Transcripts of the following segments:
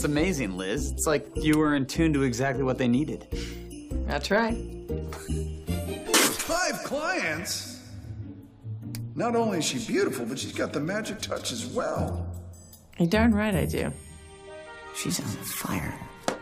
It's amazing, Liz. It's like you were in tune to exactly what they needed. That's right. 5 clients? Not only is she beautiful, but she's got the magic touch as well. You're darn right I do. She's on fire.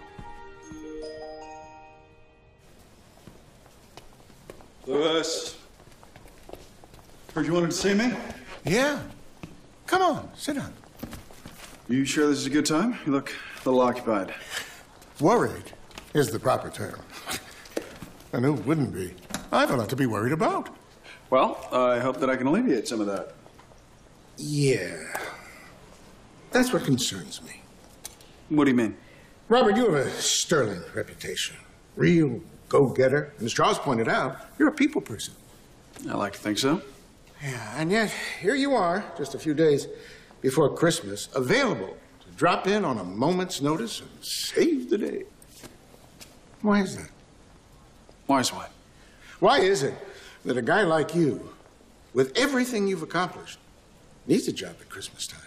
Louis. Heard you wanted to see me? Yeah. Come on, sit down. You sure this is a good time? You look a little occupied. Worried is the proper term. And who wouldn't be? I have a lot to be worried about. Well, I hope that I can alleviate some of that. Yeah. That's what concerns me. What do you mean? Robert, you have a sterling reputation. Real go-getter. And as Charles pointed out, you're a people person. I like to think so. Yeah, and yet here you are, just a few days before Christmas, available to drop in on a moment's notice and save the day. Why is that? Why is what? Why is it that a guy like you, with everything you've accomplished, needs a job at Christmas time?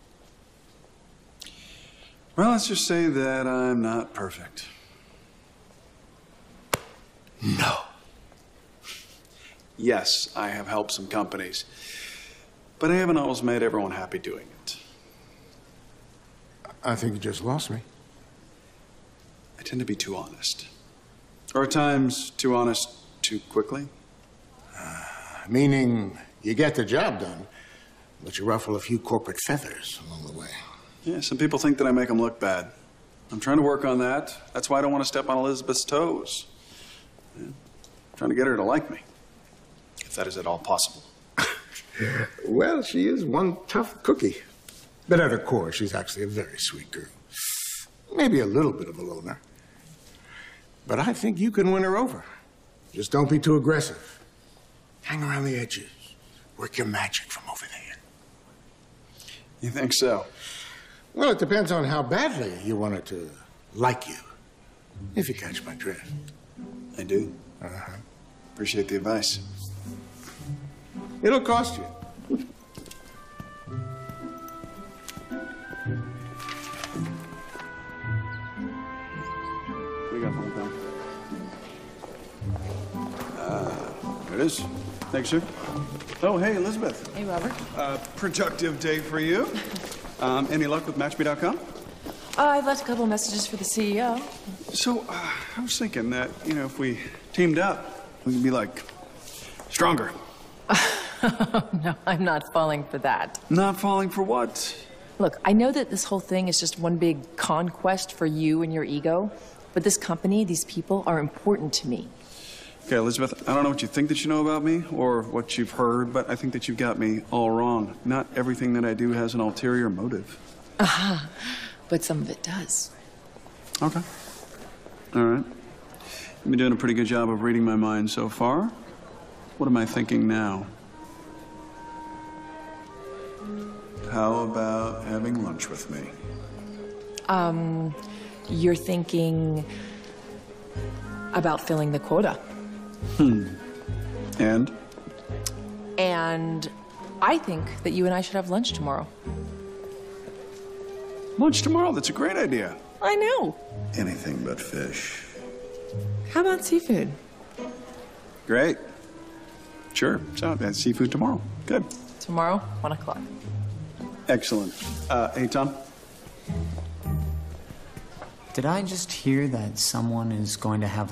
Well, let's just say that I'm not perfect. No. Yes, I have helped some companies, but I haven't always made everyone happy doing it. I think you just lost me. I tend to be too honest. Or at times, too honest too quickly. Meaning you get the job done, but you ruffle a few corporate feathers along the way. Yeah, some people think that I make them look bad. I'm trying to work on that. That's why I don't want to step on Elizabeth's toes. Yeah, trying to get her to like me, if that is at all possible. Well, she is one tough cookie. But at her core, she's actually a very sweet girl. Maybe a little bit of a loner. But I think you can win her over. Just don't be too aggressive. Hang around the edges. Work your magic from over there. You think so? Well, it depends on how badly you want her to like you. If you catch my drift. I do. Appreciate the advice. It'll cost you. What do you got for me, Tom? There it is. Thanks, sir. Oh, hey, Elizabeth. Hey, Robert. Productive day for you. Any luck with Matchme.com? I've left a couple of messages for the CEO. So, I was thinking that, if we teamed up, we could be, stronger. No, I'm not falling for that. Not falling for what? Look, I know that this whole thing is just one big conquest for you and your ego, but this company, these people are important to me. Okay, Elizabeth, I don't know what you think that you know about me or what you've heard, but I think that you've got me all wrong. Not everything that I do has an ulterior motive. But some of it does. Okay. All right. You've been doing a pretty good job of reading my mind so far. What am I thinking now? How about having lunch with me? You're thinking about filling the quota. And? And I think that you and I should have lunch tomorrow. Lunch tomorrow? That's a great idea. I know. Anything but fish. How about seafood? Great. Sure. So, that's seafood tomorrow. Good. Tomorrow, 1 o'clock. Excellent. Hey, Tom? Did I just hear that someone is going to have